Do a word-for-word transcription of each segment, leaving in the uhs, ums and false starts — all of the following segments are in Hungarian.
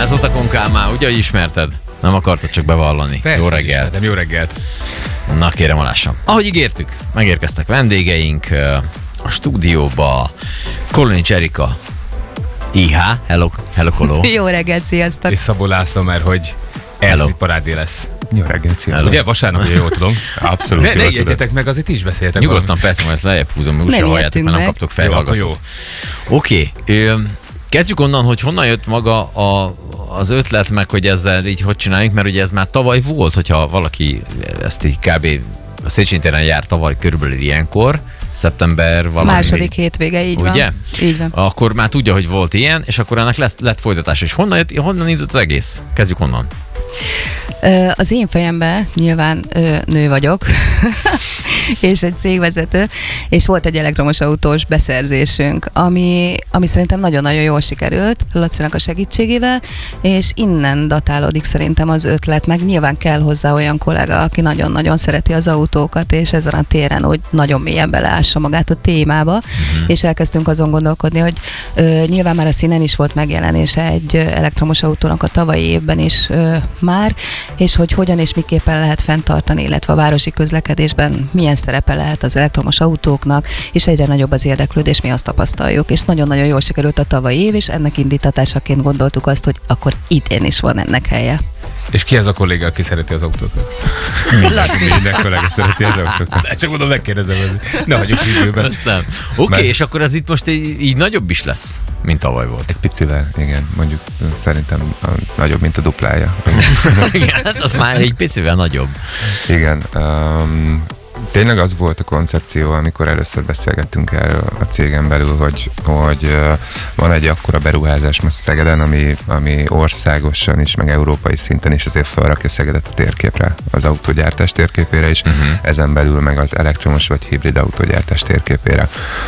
ez volt a Konkálmán, ugye, hogy ismerted? Nem akartad csak bevallani. Persze, jó reggelt. Ismertem, jó reggelt. Na kérem alássam. Ahogy ígértük, megérkeztek vendégeink a stúdióba. Kolonics Erika, i há, hello, hello, hello. Jó reggelt, sziasztok. És Szabó László, mert hogy ez itt parádé lesz. Jó reggelt, sziasztok. Ugye vasárnap, ugye jól tudom. Abszolút Ne, jól ne tudod. ijedjetek meg, azért is beszéltek. Nyugodtan, valami. persze, majd ezt lejjebb húzom, mert úgyse halljátok, mert nem meg. kaptok Jó, akkor fejhallgatót. jó. Oké, okay. Kezdjük onnan, hogy honnan jött maga a, az ötlet, meg hogy ezzel így hogy csináljuk, mert ugye ez már tavaly volt, hogyha valaki ezt így kb. A Széchenyi téren jár tavaly körülbelül ilyenkor, szeptember valami. Második hétvége, így Ugye? van. Így van. Akkor már tudja, hogy volt ilyen, és akkor ennek lett, lett folytatás. És honnan, jött, honnan indult az egész? Kezdjük onnan. Ö, Az én fejemben nyilván ö, nő vagyok, és egy cégvezető, és volt egy elektromos autós beszerzésünk, ami, ami szerintem nagyon-nagyon jól sikerült, Lacinak a segítségével, és innen datálódik szerintem az ötlet, meg nyilván kell hozzá olyan kollega, aki nagyon-nagyon szereti az autókat, és ezen a téren úgy nagyon mélyen beleássa magát a témába, uh-huh. és elkezdtünk azon gondolkodni, hogy ö, nyilván már a színen is volt megjelenése egy ö, elektromos autónak a tavalyi évben is ö, már, és hogy hogyan és miképpen lehet fenntartani, illetve a városi közlekedésben milyen szerepe lehet az elektromos autóknak, és egyre nagyobb az érdeklődés, mi azt tapasztaljuk, és nagyon-nagyon jól sikerült a tavalyi év, és ennek indítatásaként gondoltuk azt, hogy akkor idén is van ennek helye. És ki ez a kolléga, aki szereti az autókat? Laci. Minden kollega szereti az autókat. Hát csak mondom, megkérdezem. Ne hagyjuk időben. Azt nem. Oké, okay, Meg- és akkor ez itt most így, így nagyobb is lesz, mint tavaly volt. Egy picivel, igen, mondjuk szerintem a, nagyobb, mint a duplája. Igen, ez az már egy picivel nagyobb. Igen. Um, tényleg az volt a koncepció, amikor először beszélgettünk erről a cégen belül, hogy, hogy uh, van egy akkora beruházás most Szegeden, ami, ami országosan is, meg európai szinten is azért felrakja Szegedet a térképre, az autógyártás térképére is, uh-huh. ezen belül meg az elektromos vagy hibrid autógyártás térképére.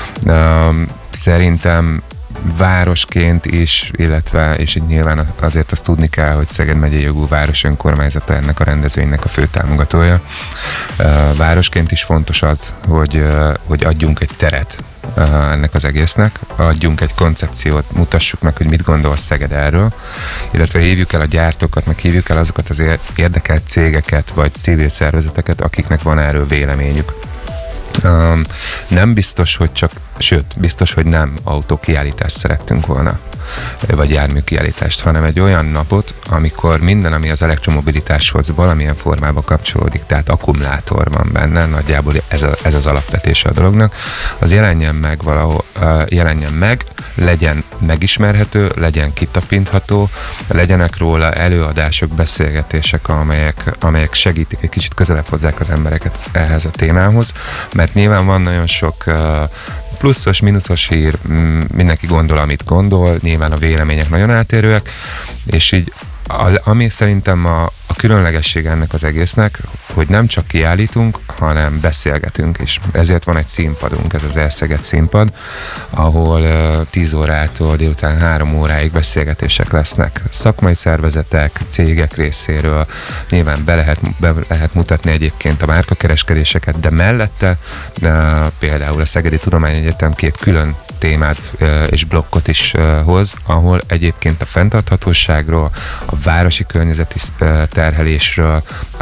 Um, szerintem városként is, illetve, és így nyilván azért azt tudni kell, hogy Szeged megyei jogú város önkormányzata ennek a rendezvénynek a fő támogatója. Városként is fontos az, hogy, hogy adjunk egy teret ennek az egésznek, adjunk egy koncepciót, mutassuk meg, hogy mit gondol Szeged erről, illetve hívjuk el a gyártókat, meg hívjuk el azokat az érdekelt cégeket, vagy civil szervezeteket, akiknek van erről véleményük. Um, nem biztos, hogy csak, sőt, biztos, hogy nem autókiállítást szerettünk volna, vagy járműkiállítást, hanem egy olyan napot, amikor minden, ami az elektromobilitáshoz valamilyen formában kapcsolódik, tehát akkumulátor van benne, nagyjából ez, a, ez az alapvetése a dolognak, az jelenjen meg valahol, uh, jelenjen meg, legyen megismerhető, legyen kitapintható, legyenek róla előadások, beszélgetések, amelyek, amelyek segítik, egy kicsit közelebb hozzák az embereket ehhez a témához, mert nyilván van nagyon sok uh, pluszos, mínuszos hír, mindenki gondol, amit gondol, nyilván a vélemények nagyon eltérőek, és így a, ami szerintem a, a különlegesség ennek az egésznek, hogy nem csak kiállítunk, hanem beszélgetünk is. Ezért van egy színpadunk, ez az Elszeged színpad, ahol uh, tíz órától délután három óráig beszélgetések lesznek. Szakmai szervezetek, cégek részéről, nyilván be lehet, be lehet mutatni egyébként a márkakereskedéseket, de mellette uh, például a Szegedi Tudományegyetem két külön témát és blokkot is hoz, ahol egyébként a fenntarthatóságról, a városi környezeti terhelésről,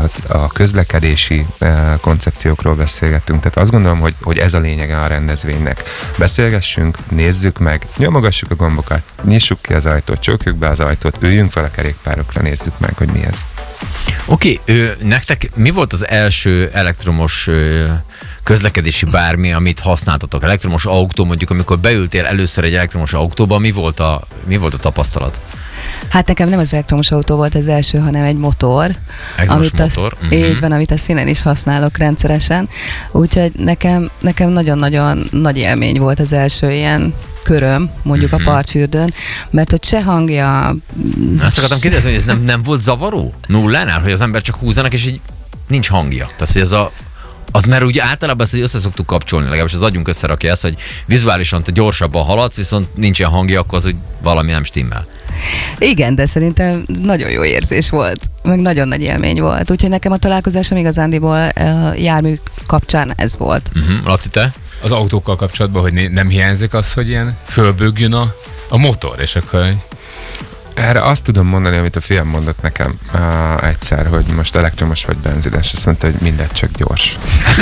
a közlekedési koncepciókról beszélgettünk. Tehát azt gondolom, hogy, hogy ez a lényege a rendezvénynek. Beszélgessünk, nézzük meg, nyomogassuk a gombokat, nyissuk ki az ajtót, csukjuk be az ajtót, üljünk fel a kerékpárokra, nézzük meg, hogy mi ez. Oké, okay, nektek mi volt az első elektromos ö, közlekedési bármi, amit használtatok? Elektromos autó, mondjuk, amikor beültél először egy elektromos autóba, mi volt a, mi volt a tapasztalat? Hát nekem nem az elektromos autó volt az első, hanem egy motor. Elektromos amit motor? A, így van, amit a színen is használok rendszeresen. Úgyhogy nekem, nekem nagyon-nagyon nagy élmény volt az első ilyen köröm, mondjuk uh-huh. a partfürdőn, mert hogy se hangja... Azt akartam kérdezni, hogy ez nem, nem volt zavaró? Nullánál, hogy az ember csak húzzanak, és így nincs hangja. Tehát, hogy ez a az mert úgy általában ezt, hogy össze szoktuk kapcsolni, legalábbis az agyunk összerakja ezt, hogy vizuálisan te gyorsabban haladsz, viszont nincsen hangja, akkor az, hogy valami nem stimmel. Igen, de szerintem nagyon jó érzés volt, meg nagyon nagy élmény volt. Úgyhogy nekem a találkozásom igazándiból uh, jármű kapcsán ez volt. Uh-huh. Laci, te? Az autókkal kapcsolatban, hogy nem hiányzik az, hogy ilyen fölbőgjön a, a motor, és akkor... Erre azt tudom mondani, amit a fiam mondott nekem uh, egyszer, hogy most elektromos vagy benzines. Azt mondta, hogy mindegy, csak gyors.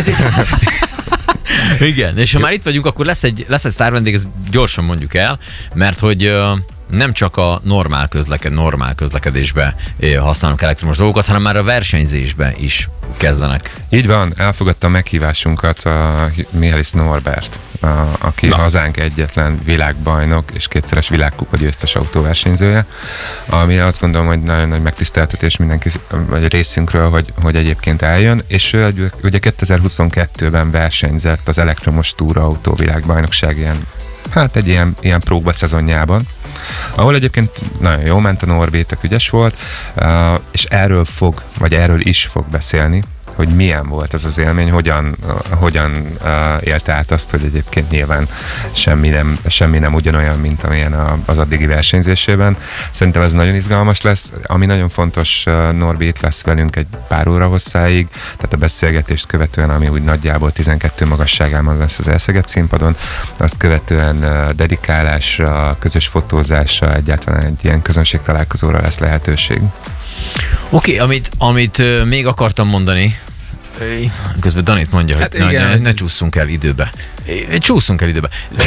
Igen, és ha már itt vagyunk, akkor lesz egy, lesz egy sztárvendég, ezt gyorsan mondjuk el, mert hogy uh, nem csak a normál, közleked, normál közlekedésbe uh, használunk elektromos dolgokat, hanem már a versenyzésbe is kezdenek. Így van, elfogadta a meghívásunkat a Mihális Norbert, a, aki Na. hazánk egyetlen világbajnok és kétszeres világkupa győztes autóversenyzője, ami azt gondolom, hogy nagyon nagy megtiszteltetés mindenki vagy részünkről, hogy, hogy egyébként eljön, és ő ugye kétezer-huszonkettőben versenyzett az elektromos túrautó világbajnokság ilyen, hát egy ilyen, ilyen próba szezonjában, ahol egyébként nagyon jó ment a Norbi, tök ügyes volt, és erről fog, vagy erről is fog beszélni, hogy milyen volt ez az élmény, hogyan, hogyan uh, élte át azt, hogy egyébként nyilván semmi nem, semmi nem ugyanolyan, mint amilyen a, az addigi versenyzésében. Szerintem ez nagyon izgalmas lesz. Ami nagyon fontos, uh, Norbi itt lesz velünk egy pár óra hosszáig, tehát a beszélgetést követően, ami úgy nagyjából tizenkettő magasságában lesz az Elszeget színpadon, azt követően uh, dedikálásra, közös fotózásra, egyáltalán egy ilyen közönségtalálkozóra lesz lehetőség. Oké, okay, amit, amit uh, még akartam mondani, közben Danit mondja, hogy hát ne, ne, ne csúszunk el időbe. Csúszunk el időbe.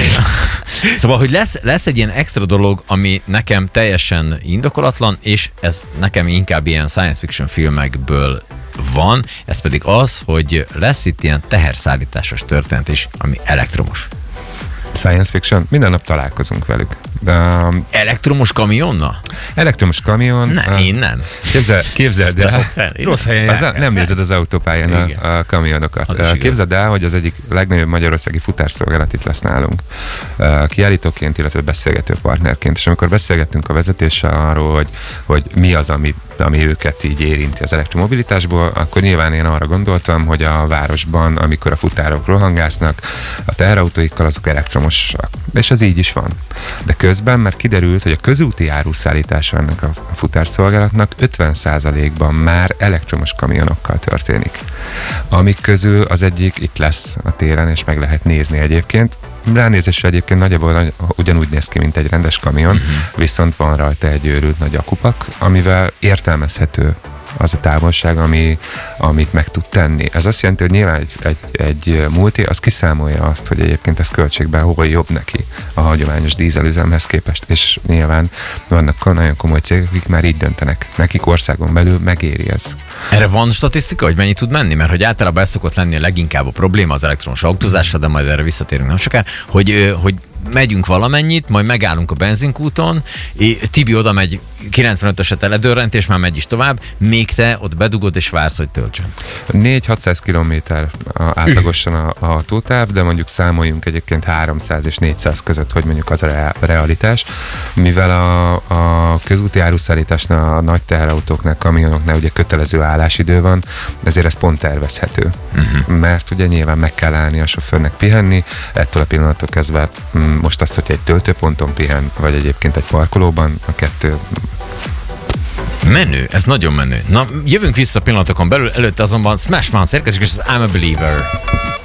Szóval, hogy lesz, lesz egy ilyen extra dolog, ami nekem teljesen indokolatlan, és ez nekem inkább ilyen science fiction filmekből van, ez pedig az, hogy lesz itt ilyen teherszállításos történet is, ami elektromos. Science fiction? Minden nap találkozunk velük. De, elektromos kamionnal? Elektromos kamion. Nem, uh, én nem. Képzel, képzeld el. Rossz helyen az a, nem nézed az autópályán a, a kamionokat. Képzeld el, hogy az egyik legnagyobb magyarországi futárszolgálat itt lesz nálunk. Kiállítóként, illetve beszélgető partnerként. És amikor beszélgettünk a vezetéssel arról, hogy, hogy mi az, ami, ami őket így érinti az elektromobilitásból, akkor nyilván én arra gondoltam, hogy a városban, amikor a futárok rohangásznak, a teherautóikkal, azok elektromosak. És ez így is van. De közben már kiderült, hogy a közúti áruszállítása ennek a futárszolgálatnak ötven százalékban már elektromos kamionokkal történik. Amik közül az egyik itt lesz a téren, és meg lehet nézni egyébként. Ránézésre egyébként nagyjából ugyanúgy néz ki, mint egy rendes kamion, uh-huh. viszont van rajta egy őrült nagy akupak, amivel értelmezhető az a távolság, ami, amit meg tud tenni. Ez azt jelenti, hogy nyilván egy, egy, egy multi, az kiszámolja azt, hogy egyébként ez költségben hol jobb neki a hagyományos dízelüzemhez képest, és nyilván vannak nagyon komoly cégek, akik már így döntenek. Nekik országon belül megéri ez. Erre van statisztika, hogy mennyi tud menni? Mert hogy általában ez szokott lenni a leginkább a probléma az elektromos autózással, de majd erre visszatérünk nem sokára, hogy, hogy megyünk valamennyit, majd megállunk a benzinkúton, Tibi oda megy kilencvenötöset eledörrent, és már megy is tovább, még te ott bedugod és vársz, hogy töltsön. négy-hatszáz kilométer átlagosan a, a hatótáv, de mondjuk számoljunk egyébként háromszáz és négyszáz között, hogy mondjuk az a realitás, mivel a, a közúti áruszállításnál, a nagy teherautóknál, kamionoknál ugye kötelező állásidő van, ezért ez pont tervezhető. Uh-huh. Mert ugye nyilván meg kell állni a sofőrnek pihenni, ettől a pillanattól kezdve most azt, hogy egy töltőponton pihen, vagy egyébként egy parkolóban, a kettő menő, ez nagyon menő. Na, jövünk vissza pillanatokon belül, előtte azonban Smash Mouth érkezik, és az I'm a Believer.